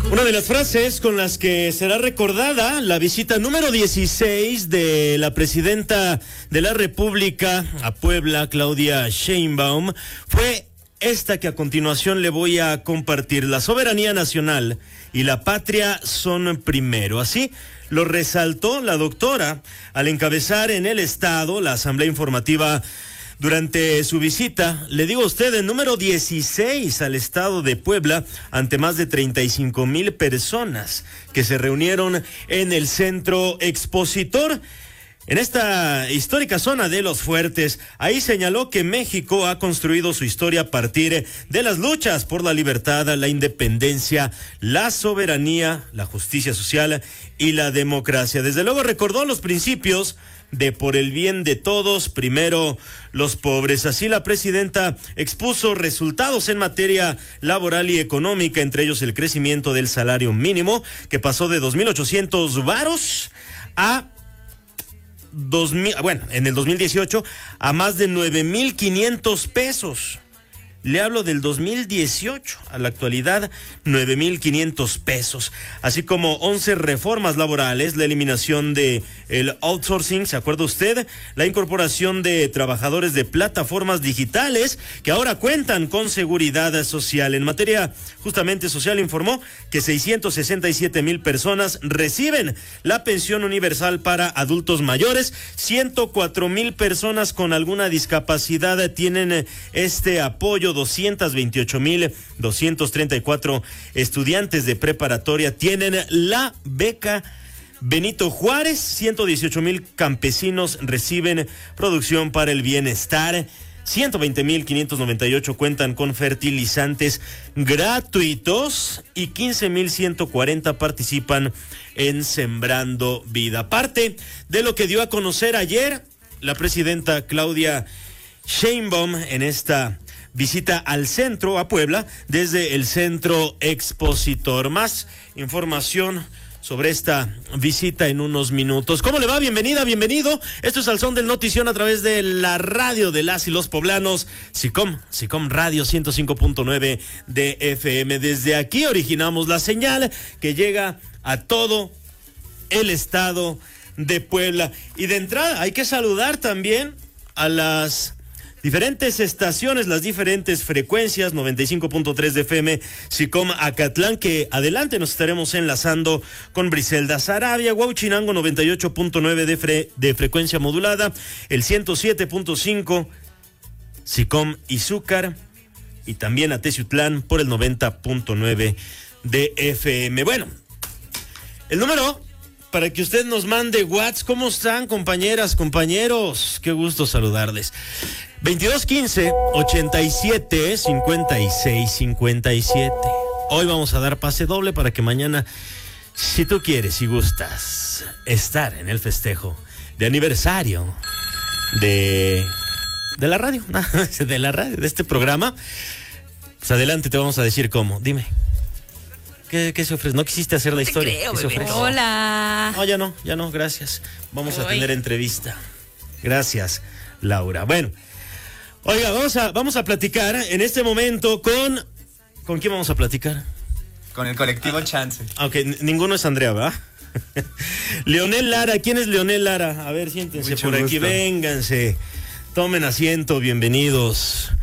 Una de las frases con las que será recordada la visita número 16 de la presidenta de la República a Puebla, Claudia Sheinbaum, fue esta que a continuación le voy a compartir. La soberanía nacional y la patria son primero. Así lo resaltó la doctora al encabezar en el Estado la asamblea informativa durante su visita, le digo a usted, el número 16 al estado de Puebla, ante más de 35,000 personas que se reunieron en el centro expositor. En esta histórica zona de Los Fuertes, ahí señaló que México ha construido su historia a partir de las luchas por la libertad, la independencia, la soberanía, la justicia social y la democracia. Desde luego recordó los principios de por el bien de todos, primero los pobres. Así la presidenta expuso resultados en materia laboral y económica, entre ellos el crecimiento del salario mínimo, que pasó de 2,800 varos a en el 2018 a más de 9,500 pesos. Le hablo del 2018, a la actualidad 9,500 pesos, así como 11 reformas laborales, la eliminación de el outsourcing, ¿se acuerda usted? La incorporación de trabajadores de plataformas digitales que ahora cuentan con seguridad social. En materia justamente social informó que 667,000 personas reciben la pensión universal para adultos mayores, 104,000 personas con alguna discapacidad tienen este apoyo, 228,234 estudiantes de preparatoria tienen la beca Benito Juárez, 118,000 campesinos reciben producción para el bienestar, 120,598 cuentan con fertilizantes gratuitos y 15,140 participan en Sembrando Vida. Parte de lo que dio a conocer ayer la presidenta Claudia Sheinbaum en esta visita al centro, a Puebla, desde el centro expositor. Más información sobre esta visita en unos minutos. ¿Cómo le va? Bienvenida, bienvenido. Esto es Al Son del Notición a través de la radio de las y los poblanos, SICOM Radio 105.9 de FM. Desde aquí originamos la señal que llega a todo el estado de Puebla. Y de entrada hay que saludar también a las diferentes estaciones, las diferentes frecuencias, 95.3 de FM, SICOM Acatlán, que adelante nos estaremos enlazando con Briselda Sarabia, Huauchinango 98.9 de frecuencia modulada, el 107.5 SICOM Izúcar y también a Teciutlán por el 90.9 de FM. Bueno, el número para que usted nos mande WhatsApp. ¿Cómo están, compañeras, compañeros? Qué gusto saludarles. 2215-87-56-57. Hoy vamos a dar pase doble para que mañana, si tú quieres y gustas estar en el festejo de aniversario de la radio, de este programa, pues adelante te vamos a decir cómo. Dime. ¿Qué se ofrece? ¿No quisiste hacer la historia? Creo, ¿Qué se ofrece? Hola. No, ya no, gracias. Vamos a tener entrevista. Gracias, Laura. Bueno, oiga, vamos a platicar en este momento ¿con quién vamos a platicar? Con el colectivo Chance. Ok, ninguno es Andrea, ¿verdad? Leonel Lara, ¿quién es Leonel Lara? A ver, siéntense Mucho por aquí, gusto. vénganse. Tomen asiento, bienvenidos.